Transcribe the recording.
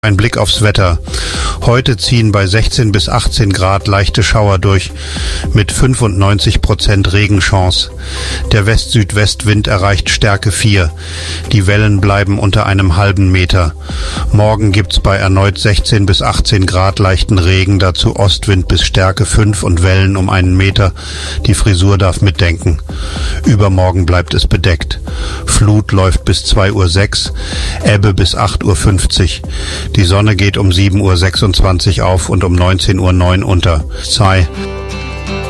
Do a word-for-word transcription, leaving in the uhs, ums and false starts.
Ein Blick aufs Wetter. Heute ziehen bei sechzehn bis achtzehn Grad leichte Schauer durch, mit fünfundneunzig Prozent Regenchance. Der West-Südwest-Wind erreicht Stärke vier. Die Wellen bleiben unter einem halben Meter. Morgen gibt's bei erneut sechzehn bis achtzehn Grad leichten Regen, dazu Ostwind bis Stärke fünf und Wellen um einen Meter. Die Frisur darf mitdenken. Übermorgen bleibt es bedeckt. Flut läuft bis zwei Uhr sechs, Ebbe bis acht Uhr fünfzig. Die Sonne geht um sieben Uhr sechsundzwanzig auf und um neunzehn Uhr neun unter. Sei